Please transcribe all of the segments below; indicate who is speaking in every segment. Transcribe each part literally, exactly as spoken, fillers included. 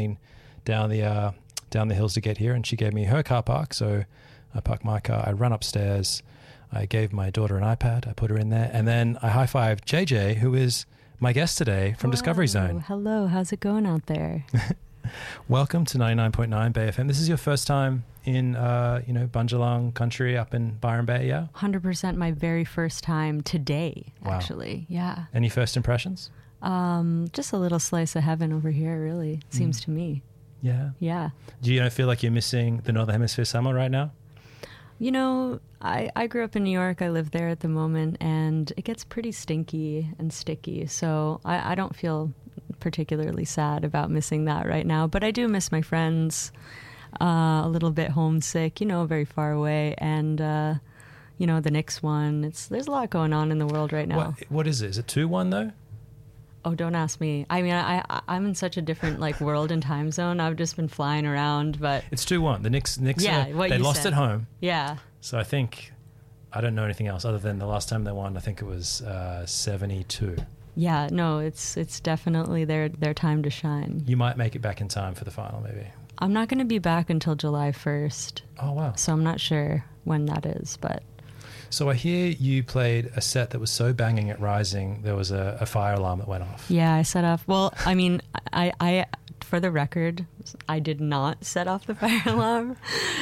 Speaker 1: down the uh, down the hills to get here, and she gave me her car park. So I parked my car. I run upstairs. I gave my daughter an iPad. I put her in there, and then I high-fived J J, who is my guest today from
Speaker 2: Hello.
Speaker 1: Discovery Zone.
Speaker 2: Hello, how's it going out there?
Speaker 1: Welcome to ninety-nine point nine Bay F M. This is your first time in, uh, you know, Bunjalung country up in Byron Bay, yeah?
Speaker 2: one hundred percent my very first time today,
Speaker 1: Wow.
Speaker 2: actually. Yeah.
Speaker 1: Any first impressions?
Speaker 2: Um, just a little slice of heaven over here, really, seems
Speaker 1: Mm.
Speaker 2: to me.
Speaker 1: Yeah.
Speaker 2: Yeah.
Speaker 1: Do you feel like you're missing the Northern Hemisphere summer right now?
Speaker 2: You know, I, I grew up in New York. I live there at the moment, and it gets pretty stinky and sticky. So I, I don't feel particularly sad about missing that right now. But I do miss my friends, uh, a little bit homesick, you know, very far away. And, uh, you know, the Knicks won. It's, there's a lot going on in the world right now.
Speaker 1: What, what is it? Is it two one though?
Speaker 2: Oh, don't ask me. I mean, I, I, I'm in such a different like world and time zone. I've just been flying around, but
Speaker 1: It's two one. The Knicks, Knicks
Speaker 2: Yeah,
Speaker 1: are,
Speaker 2: what
Speaker 1: they
Speaker 2: you
Speaker 1: lost
Speaker 2: said.
Speaker 1: at home.
Speaker 2: yeah.
Speaker 1: So I think, I don't know anything else other than the last time they won, I think it was uh, seventy-two.
Speaker 2: Yeah, no, it's it's definitely their their time to shine.
Speaker 1: You might make it back in time for the final, maybe.
Speaker 2: I'm not going to be back until July first,
Speaker 1: Oh, wow.
Speaker 2: so I'm not sure when that is, but
Speaker 1: So I hear you played a set that was so banging at Rising, there was a, a fire alarm that went off.
Speaker 2: yeah, I set off. Well, I mean, I, I for the record, I did not set off the fire alarm.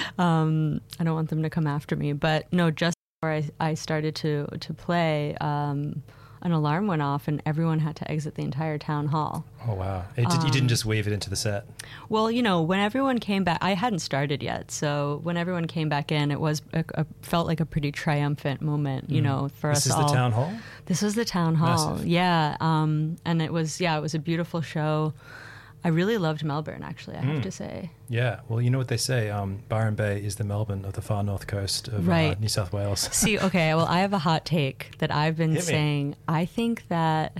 Speaker 2: Um, I don't want them to come after me, but no, just before I, I started to to play, um, an alarm went off and everyone had to exit the entire town hall.
Speaker 1: Oh, wow. It did, you didn't just weave it into the set.
Speaker 2: Well, you know, when everyone came back, I hadn't started yet. So when everyone came back in, it was a, a, felt like a pretty triumphant moment, you
Speaker 1: Mm.
Speaker 2: know, for
Speaker 1: This
Speaker 2: us
Speaker 1: is
Speaker 2: all.
Speaker 1: the town hall?
Speaker 2: This was the town hall.
Speaker 1: Massive.
Speaker 2: Yeah. Um, and it was, yeah, it was a beautiful show. I really loved Melbourne, actually, I have
Speaker 1: Mm.
Speaker 2: to say.
Speaker 1: Yeah. Well, you know what they say, um, Byron Bay is the Melbourne of the far north coast of uh,
Speaker 2: Right.
Speaker 1: New South Wales.
Speaker 2: See, okay, well, I have a hot take that I've been
Speaker 1: Hit me.
Speaker 2: saying. I think that,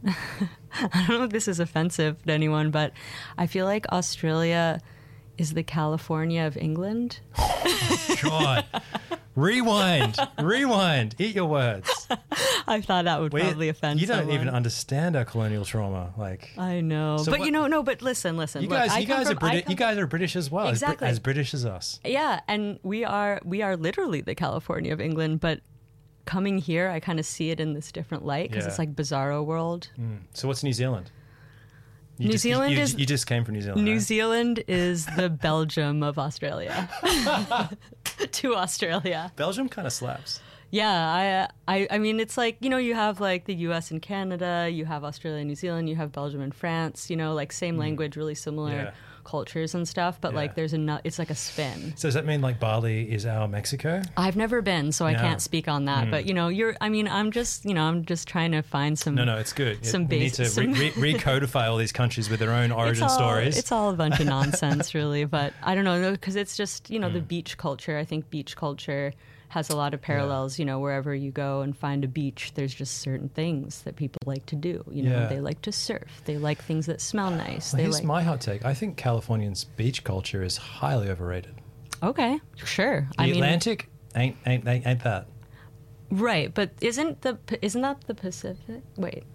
Speaker 2: I don't know if this is offensive to anyone, but I feel like Australia is the California of England.
Speaker 1: God. Rewind. Rewind. Eat your words.
Speaker 2: I thought that would
Speaker 1: We-
Speaker 2: probably offend
Speaker 1: You don't
Speaker 2: someone.
Speaker 1: even understand our colonial trauma. Like,
Speaker 2: I know,
Speaker 1: So
Speaker 2: but
Speaker 1: what-
Speaker 2: you know, no. But listen, listen.
Speaker 1: you
Speaker 2: look,
Speaker 1: guys,
Speaker 2: I
Speaker 1: you
Speaker 2: come
Speaker 1: guys
Speaker 2: from-
Speaker 1: are British.
Speaker 2: I come
Speaker 1: You guys are British as well, as, Brit-
Speaker 2: Exactly.
Speaker 1: as British as us.
Speaker 2: Yeah, and we are we are literally the California of England, but coming here, I kind of see it in this different light because
Speaker 1: Yeah.
Speaker 2: it's like bizarro world.
Speaker 1: Mm. So what's New Zealand? You
Speaker 2: New
Speaker 1: just,
Speaker 2: Zealand
Speaker 1: you, you,
Speaker 2: is-
Speaker 1: you just came from New Zealand.
Speaker 2: New
Speaker 1: right?
Speaker 2: Zealand is the Belgium of Australia. To Australia.
Speaker 1: Belgium kind of slaps.
Speaker 2: Yeah, I, I I mean it's like, you know, you have like the U S and Canada, you have Australia and New Zealand, you have Belgium and France, you know, like same language, really similar
Speaker 1: Yeah.
Speaker 2: cultures and stuff, but
Speaker 1: Yeah.
Speaker 2: like there's a nu- it's like a spin.
Speaker 1: So does that mean like Bali is our Mexico?
Speaker 2: I've never been, so I
Speaker 1: Yeah.
Speaker 2: can't speak on that.
Speaker 1: Mm.
Speaker 2: But you know, you're. I mean, I'm just. You know, I'm just trying to find some.
Speaker 1: No, no, it's good.
Speaker 2: Some
Speaker 1: we need
Speaker 2: base-
Speaker 1: to
Speaker 2: some-
Speaker 1: re- re- recodify all these countries with their own origin
Speaker 2: it's all,
Speaker 1: stories.
Speaker 2: It's all a bunch of nonsense, really. But I don't know, because it's just, you know, the
Speaker 1: Mm.
Speaker 2: beach culture. I think beach culture has a lot of parallels. You know, wherever you go and find a beach, there's just certain things that people like to do. You know,
Speaker 1: Yeah.
Speaker 2: they like to surf. They like things that smell nice.
Speaker 1: Well,
Speaker 2: they
Speaker 1: here's
Speaker 2: like.
Speaker 1: my hot take. I think Californians' beach culture is highly overrated.
Speaker 2: Okay, sure.
Speaker 1: The
Speaker 2: I mean,
Speaker 1: Atlantic ain't, ain't ain't ain't that.
Speaker 2: right? But isn't the isn't that the Pacific? Wait,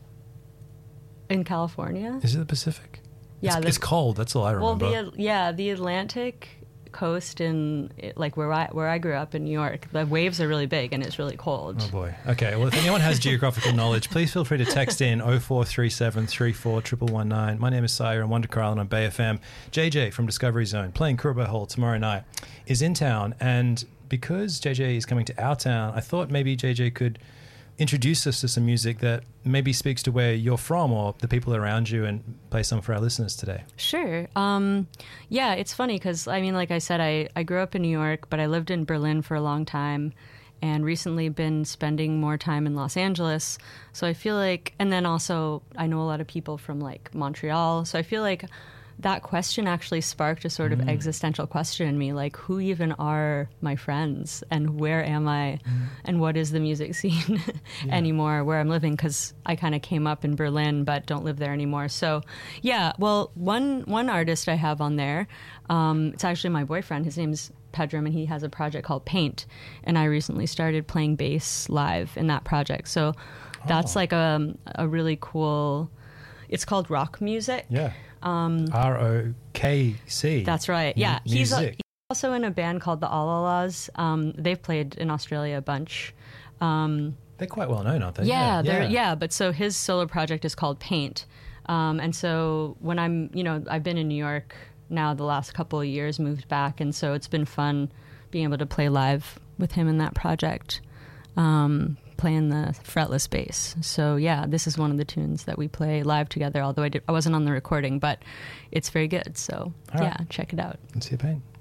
Speaker 2: in California?
Speaker 1: Is it the Pacific?
Speaker 2: Yeah,
Speaker 1: it's,
Speaker 2: the-
Speaker 1: it's cold. That's all I
Speaker 2: Well,
Speaker 1: remember.
Speaker 2: the yeah, the Atlantic coast in like where I where I grew up in New York, the waves are really big and it's really cold.
Speaker 1: Oh boy. Okay. Well, if anyone has geographical knowledge, please feel free to text in oh four three seven, three four one one one nine. My name is Sire and Wondercar Island on Bay F M. J J from Discovery Zone playing Koorabai Hall tomorrow night is in town, and because J J is coming to our town, I thought maybe J J could introduce us to some music that maybe speaks to where you're from or the people around you, and play some for our listeners today.
Speaker 2: Sure. Um, yeah, it's funny because, I mean, like I said, I, I grew up in New York, but I lived in Berlin for a long time and recently been spending more time in Los Angeles. So I feel like, and then also I know a lot of people from like Montreal. So I feel like that question actually sparked a sort of
Speaker 1: Mm.
Speaker 2: existential question in me, like who even are my friends and where am I
Speaker 1: Mm.
Speaker 2: and what is the music scene
Speaker 1: Yeah.
Speaker 2: anymore where I'm living, because I kind of came up in Berlin but don't live there anymore. So yeah, well, one one artist I have on there, um, it's actually my boyfriend. His name's Pedram, and he has a project called Paint, and I recently started playing bass live in that project. So that's
Speaker 1: Oh.
Speaker 2: like a, a really cool, it's called rock music.
Speaker 1: Yeah.
Speaker 2: Um,
Speaker 1: R O K C.
Speaker 2: That's right. Yeah,
Speaker 1: M-
Speaker 2: he's, a,
Speaker 1: music.
Speaker 2: he's also in a band called the Alalas. Um, they've played in Australia a bunch. Um,
Speaker 1: They're quite well known, aren't they?
Speaker 2: yeah, they're, yeah. But so his solo project is called Paint. Um, and so when I'm, you know, I've been in New York now the last couple of years, moved back, and so it's been fun being able to play live with him in that project, um, playing the fretless bass. So yeah, this is one of the tunes that we play live together, although I, did, I wasn't on the recording, but it's very good. So
Speaker 1: All
Speaker 2: yeah,
Speaker 1: right.
Speaker 2: check it out.
Speaker 1: Let's see a paint.